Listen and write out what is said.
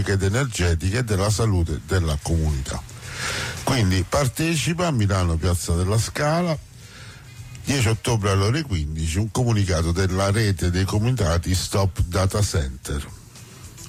fisica ed energetica e della salute della comunità. Quindi partecipa a Milano Piazza della Scala, 10 ottobre alle ore 15, un comunicato della rete dei comitati Stop Data Center.